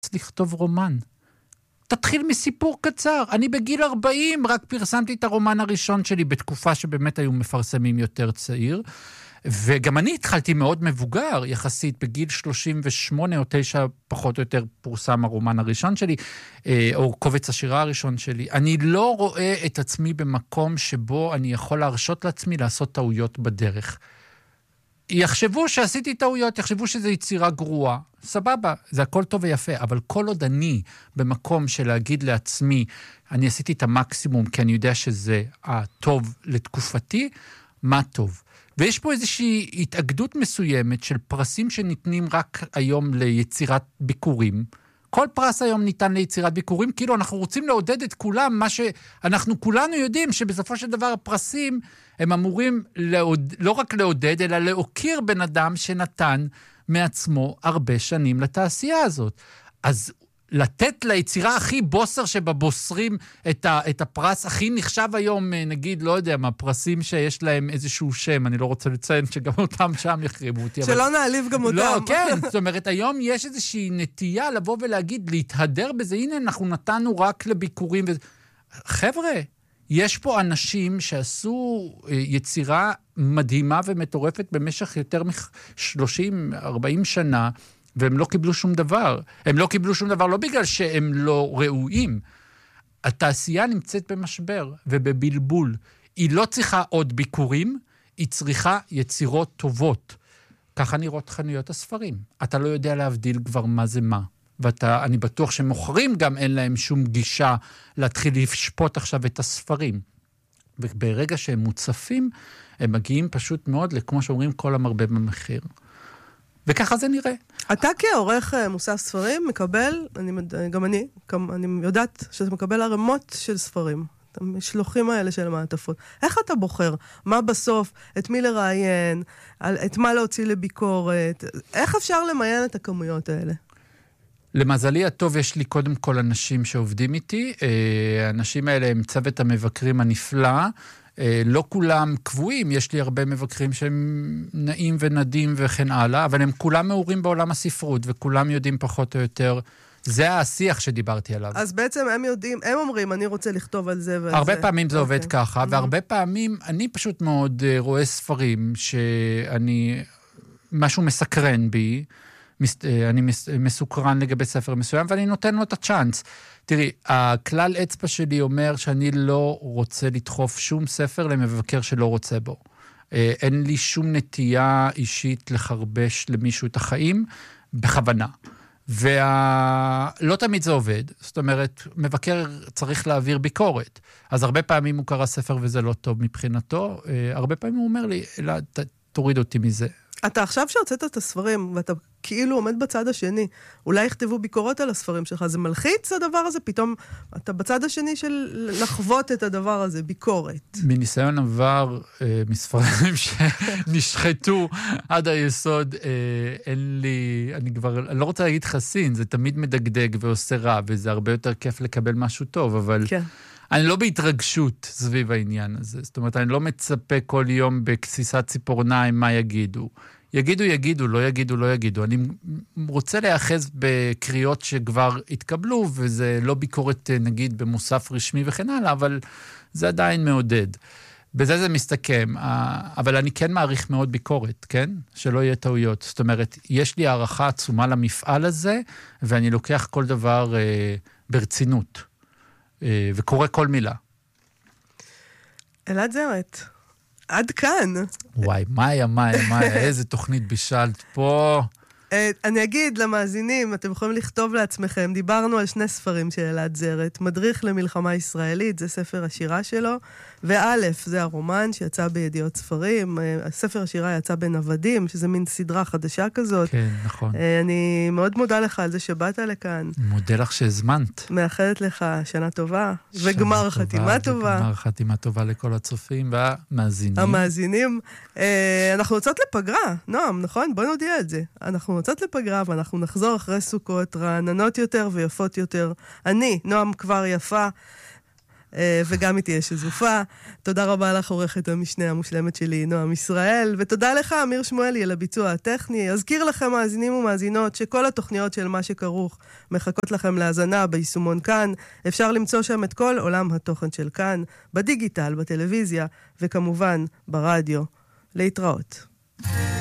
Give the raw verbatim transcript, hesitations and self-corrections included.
לכתוב רומן. תתחיל מסיפור קצר. אני בגיל ארבעים רק פרסמתי את הרומן הראשון שלי, בתקופה שבאמת היו מפרסמים יותר צעיר, וגם אני התחלתי מאוד מבוגר, יחסית בגיל שלושים ושמונה או תשע פחות או יותר פורסם הרומן הראשון שלי, או קובץ השירה הראשון שלי. אני לא רואה את עצמי במקום שבו אני יכול להרשות לעצמי לעשות טעויות בדרך. יחשבו שעשיתי טעויות, יחשבו שזו יצירה גרועה. סבבה, זה הכל טוב ויפה, אבל כל עוד אני במקום של להגיד לעצמי, אני עשיתי את המקסימום, כי אני יודע שזה הטוב לתקופתי, מה טוב. ויש פה איזושהי התאגדות מסוימת של פרסים שניתנים רק היום ליצירת ביקורים. כל פרס היום ניתן ליצירת ביקורים, כאילו אנחנו רוצים לעודד את כולם, מה שאנחנו כולנו יודעים שבסופו של דבר הפרסים הם אמורים לעוד, לא רק לעודד, אלא להוקיר בן אדם שנתן מעצמו הרבה שנים לתעשייה הזאת. אז לתת ליצירה הכי בוסר שבבוסרים את, ה, את הפרס הכי נחשב היום, נגיד, לא יודע מה, פרסים שיש להם איזשהו שם, אני לא רוצה לציין שגם אותם שם יחריבו אותי. שלא אבל... נעליב גם אותם. לא, כן, זאת אומרת, היום יש איזושהי נטייה לבוא ולהגיד, להתהדר בזה, הנה אנחנו נתנו רק לביקורים. ו... חבר'ה, יש פה אנשים שעשו יצירה מדהימה ומטורפת במשך יותר מ-שלושים ארבעים שנה, והם לא קיבלו שום דבר. הם לא קיבלו שום דבר, לא בגלל שהם לא ראויים. התעשייה נמצאת במשבר ובבלבול. היא לא צריכה עוד ביקורים, היא צריכה יצירות טובות. ככה נראות חנויות הספרים. אתה לא יודע להבדיל כבר מה זה מה. ואני בטוח שמוכרים גם אין להם שום גישה להתחיל לשפוט עכשיו את הספרים. וברגע שהם מוצפים, הם מגיעים פשוט מאוד, לכמו שאומרים, כל המרבה במחיר. וככה זה נראה. אתה כעורך מוסף ספרים מקבל, אני, גם אני, אני יודעת שאתה מקבל הרמות של ספרים, את המשלוחים האלה של המעטפות. איך אתה בוחר? מה בסוף? את מי לראיין? את מה להוציא לביקורת? איך אפשר למיין את הכמויות האלה? למזלי הטוב יש לי קודם כל אנשים שעובדים איתי. האנשים האלה הם צוות המבקרים הנפלא. לא כולם קבועים, יש לי הרבה מבקרים שהם נעים ונדים וכן הלאה, אבל הם כולם מעורים בעולם הספרות, וכולם יודעים פחות או יותר, זה השיח שדיברתי עליו. אז בעצם הם יודעים, הם אומרים, אני רוצה לכתוב על זה ועל הרבה זה. פעמים זה עובד okay. ככה, והרבה פעמים אני פשוט מאוד רואה ספרים שאני, משהו מסקרן בי, אני מסוקרן לגבי ספר מסוים, ואני נותן לו את הצ'אנס. תראי, הכלל אצבע שלי אומר שאני לא רוצה לדחוף שום ספר למבקר שלא רוצה בו. אין לי שום נטייה אישית לחרבש למישהו את החיים, בכוונה. ולא תמיד זה עובד. זאת אומרת, מבקר צריך להעביר ביקורת. אז הרבה פעמים הוא קרא ספר וזה לא טוב מבחינתו. הרבה פעמים הוא אומר לי, לא, תוריד אותי מזה. אתה עכשיו שהוצאת את הספרים, ואתה כאילו עומד בצד השני, אולי יכתבו ביקורות על הספרים שלך, זה מלחיץ הדבר הזה, פתאום אתה בצד השני של לחוות את הדבר הזה, ביקורת. מניסיון עבר, מספרים שנשחטו עד היסוד, אין לי, אני כבר, אני לא רוצה להגיד חסין, זה תמיד מדגדג ועושה רע, וזה הרבה יותר כיף לקבל משהו טוב, אבל... כן. אני לא בהתרגשות סביב העניין הזה. זאת אומרת, אני לא מצפה כל יום בכסיסת ציפורניים מה יגידו. יגידו, יגידו, לא יגידו, לא יגידו. אני רוצה להיאחז בקריאות שכבר התקבלו, וזה לא ביקורת, נגיד, במוסף רשמי וכן הלאה, אבל זה עדיין מעודד. בזה זה מסתכם. אבל אני כן מעריך מאוד ביקורת, כן? שלא יהיה טעויות. זאת אומרת, יש לי הערכה עצומה למפעל הזה, ואני לוקח כל דבר אה, ברצינות. וקורא כל מילה. אלעד זרת, עד כאן. וואי, מאיה, מאיה, מאיה, איזה תוכנית בישלת פה. אני אגיד למאזינים, אתם יכולים לכתוב לעצמכם, דיברנו על שני ספרים של אלעד זרת, מדריך למלחמה ישראלית, זה ספר השירה שלו, ואלף, זה הרומן שיצא בידיעות ספרים, הספר השירה יצא בנוודים, שזה מין סדרה חדשה כזאת. כן, נכון. אני מאוד מודה לך על זה שבאת לכאן. מודה לך שהזמנת. מאחלת לך שנה טובה, וגמר חתימה טובה. וגמר חתימה טובה לכל הצופים והמאזינים. המאזינים. אנחנו יוצאות לפגרה, נועם, נכון? בוא נודיע את זה. אנחנו יוצאות לפגרה, ואנחנו נחזור אחרי סוכות רעננות יותר ויפות יותר. אני, נועם כבר יפה, וגם היא תהיה שזופה. תודה רבה לך, עורכת המשנה המושלמת שלי, נועם ישראל, ותודה לך, אמיר שמואלי, על הביצוע הטכני. אזכיר לכם, מאזינים ומאזינות, שכל התוכניות של מה שכרוך מחכות לכם להזנה ביישומון כאן. אפשר למצוא שם את כל עולם התוכן של כאן, בדיגיטל, בטלוויזיה, וכמובן ברדיו. להתראות.